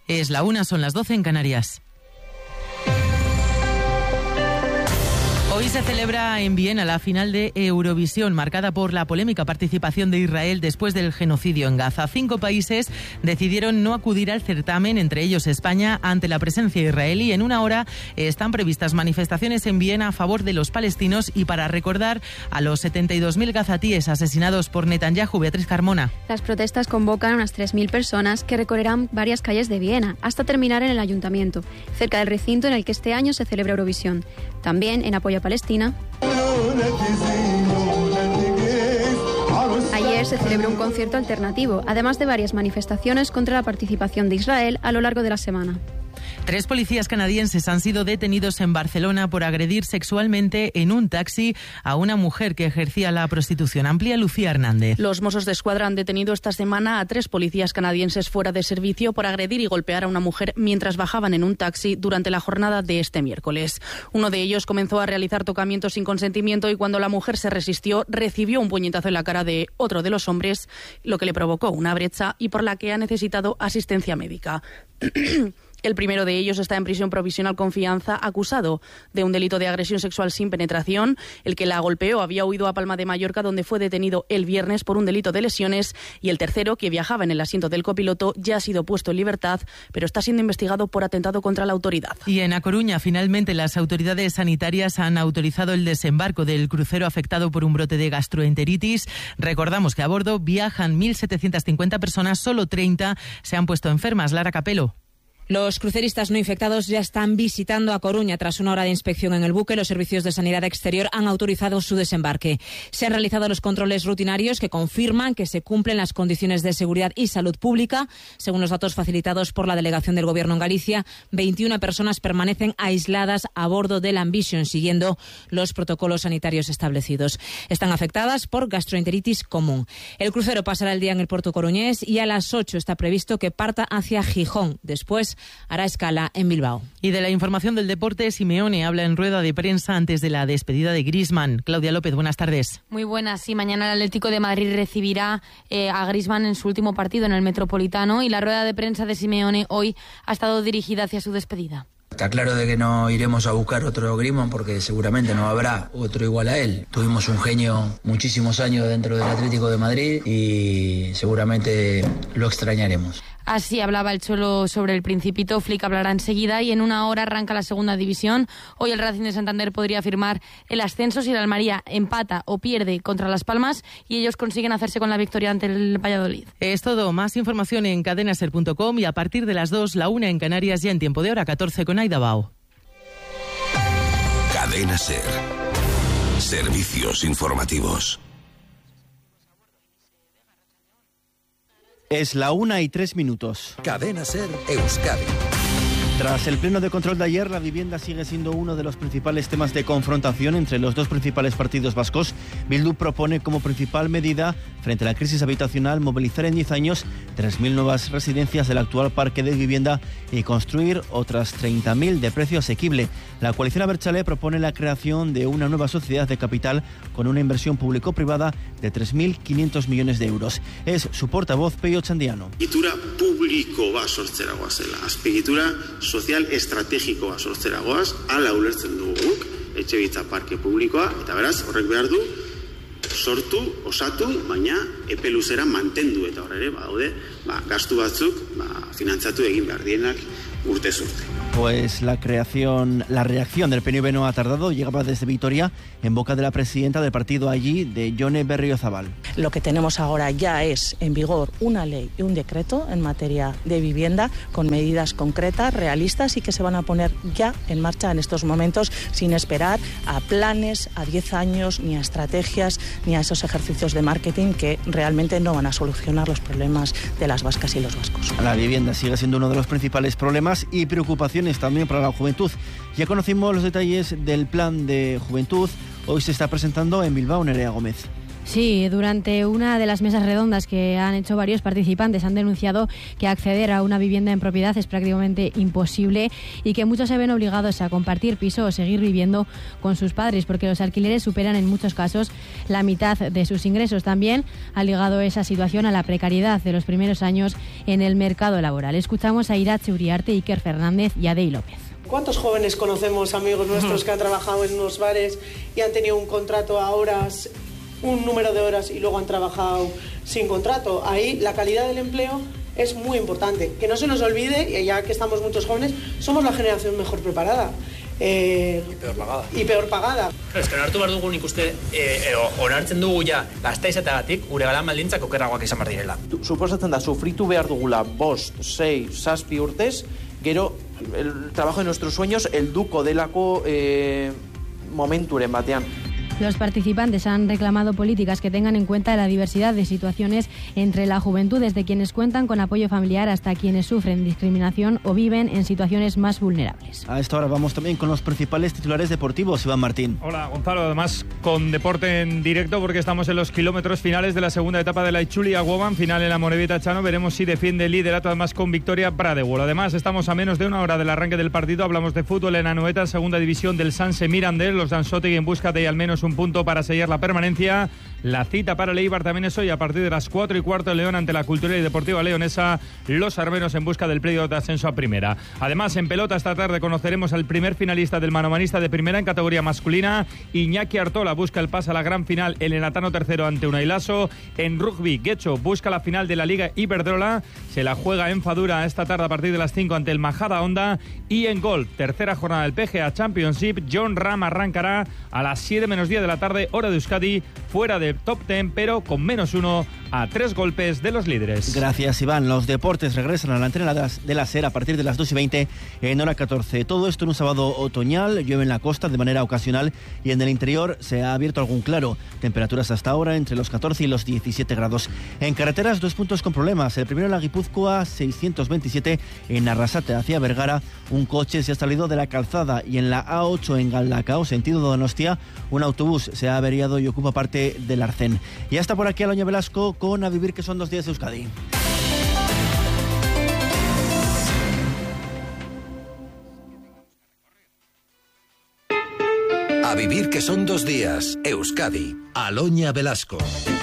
Es la 1, son las 12 en Canarias. Hoy se celebra en Viena la final de Eurovisión, marcada por la polémica participación de Israel después del genocidio en Gaza. 5 países decidieron no acudir al certamen, entre ellos España, ante la presencia israelí. En una hora están previstas manifestaciones en Viena a favor de los palestinos y para recordar a los 72.000 gazatíes asesinados por Netanyahu. Beatriz Carmona. Las protestas convocan a unas 3.000 personas que recorrerán varias calles de Viena hasta terminar en el ayuntamiento, cerca del recinto en el que este año se celebra Eurovisión. También en apoyo a Palestina. Ayer se celebró un concierto alternativo, además de varias manifestaciones contra la participación de Israel a lo largo de la semana. 3 policías canadienses han sido detenidos en Barcelona por agredir sexualmente en un taxi a una mujer que ejercía la prostitución. Amplía Lucía Hernández. Los Mossos d'Esquadra han detenido esta semana a 3 policías canadienses fuera de servicio por agredir y golpear a una mujer mientras bajaban en un taxi durante la jornada de este miércoles. Uno de ellos comenzó a realizar tocamientos sin consentimiento y cuando la mujer se resistió recibió un puñetazo en la cara de otro de los hombres, lo que le provocó una brecha y por la que ha necesitado asistencia médica. El primero de ellos está en prisión provisional con fianza, acusado de un delito de agresión sexual sin penetración. El que la golpeó había huido a Palma de Mallorca, donde fue detenido el viernes por un delito de lesiones. Y el tercero, que viajaba en el asiento del copiloto, ya ha sido puesto en libertad, pero está siendo investigado por atentado contra la autoridad. Y en A Coruña, finalmente, las autoridades sanitarias han autorizado el desembarco del crucero afectado por un brote de gastroenteritis. Recordamos que a bordo viajan 1.750 personas, solo 30 se han puesto enfermas. Lara Capelo. Los cruceristas no infectados ya están visitando A Coruña. Tras una hora de inspección en el buque, los servicios de sanidad exterior han autorizado su desembarque. Se han realizado los controles rutinarios que confirman que se cumplen las condiciones de seguridad y salud pública. Según los datos facilitados por la delegación del Gobierno en Galicia, 21 personas permanecen aisladas a bordo del Ambition, siguiendo los protocolos sanitarios establecidos. Están afectadas por gastroenteritis común. El crucero pasará el día en el puerto coruñés y a las 8 está previsto que parta hacia Gijón. Después hará escala en Bilbao. Y de la información del deporte, Simeone habla en rueda de prensa antes de la despedida de Griezmann. Claudia López, buenas tardes. Muy buenas. Sí, mañana el Atlético de Madrid recibirá a Griezmann en su último partido en el Metropolitano y la rueda de prensa de Simeone hoy ha estado dirigida hacia su despedida. Está claro de que no iremos a buscar otro Griezmann porque seguramente no habrá otro igual a él. Tuvimos un genio muchísimos años dentro del Atlético de Madrid y seguramente lo extrañaremos. Así hablaba el Cholo sobre el Principito. Flick hablará enseguida y en una hora arranca la segunda división. Hoy el Racing de Santander podría firmar el ascenso si el Almería empata o pierde contra Las Palmas y ellos consiguen hacerse con la victoria ante el Valladolid. Es todo. Más información en cadenaser.com y a partir de las 2, la 1 en Canarias, ya en tiempo de hora 14 con Aida Bao. Cadena Ser. Servicios informativos. Es la 1:03. Cadena Ser Euskadi. Tras el pleno de control de ayer, la vivienda sigue siendo uno de los principales temas de confrontación entre los dos principales partidos vascos. Bildu propone como principal medida frente a la crisis habitacional movilizar en 10 años 3.000 nuevas residencias del actual parque de vivienda y construir otras 30.000 de precio asequible. La coalición Abertzale propone la creación de una nueva sociedad de capital con una inversión público-privada de 3.500 millones de euros. Es su portavoz, Peio Txandiano. Azpiegitura publikoa sortzeragoa zela. Azpiegitura sozial estrategikoa sortzeragoaz, hala ulertzen dugu guk, etxebizitza parke publikoa, eta beraz, horrek behar du, sortu, osatu, baina epe luzera mantendu, eta horre ere, badaude, gastu batzuk, finantzatu egin behar dienak urtez urte. Pues la reacción del PNV no ha tardado, llegaba desde Vitoria en boca de la presidenta del partido allí, de Jone Berriozabal. Lo que tenemos ahora ya es en vigor una ley y un decreto en materia de vivienda con medidas concretas, realistas y que se van a poner ya en marcha en estos momentos sin esperar a planes a 10 años, ni a estrategias, ni a esos ejercicios de marketing que realmente no van a solucionar los problemas de las vascas y los vascos. La vivienda sigue siendo uno de los principales problemas y preocupaciones también para la juventud. Ya conocimos los detalles del plan de juventud. Hoy se está presentando en Bilbao. Nerea Gómez. Sí, durante una de las mesas redondas que han hecho varios participantes han denunciado que acceder a una vivienda en propiedad es prácticamente imposible y que muchos se ven obligados a compartir piso o seguir viviendo con sus padres porque los alquileres superan en muchos casos la mitad de sus ingresos. También ha ligado esa situación a la precariedad de los primeros años en el mercado laboral. Escuchamos a Iratxe Uriarte, Iker Fernández y Adey López. ¿Cuántos jóvenes conocemos, amigos nuestros, que han trabajado en unos bares y han tenido un contrato a horas, un número de horas y luego han trabajado sin contrato? Ahí la calidad del empleo es muy importante. Que no se nos olvide, y ya que estamos muchos jóvenes, somos la generación mejor preparada. Y peor pagada. Es que onartu behar dugu nik uste, onartzen dugu ja, gaztaizetagatik, gure galan baldintzak okerragoak izan behar direla. Suposatzen da, sufritu behar dugula 5, 6, 7 urtez, gero, el trabajo de nuestros sueños, el duko delako momenturen batean. Los participantes han reclamado políticas que tengan en cuenta la diversidad de situaciones entre la juventud, desde quienes cuentan con apoyo familiar hasta quienes sufren discriminación o viven en situaciones más vulnerables. A esta hora vamos también con los principales titulares deportivos. Iván Martín. Hola, Gonzalo. Además, con deporte en directo porque estamos en los kilómetros finales de la segunda etapa de la Itzulia-Goban, final en la Amorebieta-Chano. Veremos si defiende el liderato, además con victoria Pradewol. Además, estamos a menos de una hora del arranque del partido. Hablamos de fútbol en Anoeta, segunda división del Sanse Mirandés. Los Dansotegui en busca de al menos un punto para sellar la permanencia. La cita para el Eibar también es hoy a partir de las 4:15 en León ante la Cultural y Deportiva Leonesa. Los armeros en busca del playoff de ascenso a primera. Además, en pelota esta tarde conoceremos al primer finalista del manomanista de primera en categoría masculina. Iñaki Artola busca el pase a la gran final, el enatano tercero ante Unai Laso. En rugby, Guecho busca la final de la Liga Iberdrola. Se la juega en Fadura esta tarde a partir de las 5 ante el Majada Honda. Y en golf, tercera jornada del PGA Championship, John Ram arrancará a las 7:10 de la tarde, hora de Euskadi, fuera del top 10, pero con -1 a 3 golpes de los líderes. Gracias, Iván. Los deportes regresan a la antena de la SER a partir de las 2:20 en hora 14. Todo esto en un sábado otoñal. Llueve en la costa de manera ocasional y en el interior se ha abierto algún claro. Temperaturas hasta ahora entre los 14 y los 17 grados. En carreteras, 2 puntos con problemas. El primero en la Guipúzcoa 627 en Arrasate hacia Vergara. Un coche se ha salido de la calzada, y en la A8 en Galdacao, sentido Donostia, un autobús se ha averiado y ocupa parte del arcén. Y hasta por aquí Aloña Velasco con A Vivir, que son 2 días de Euskadi. A Vivir, que son 2 días, Euskadi. Aloña Velasco.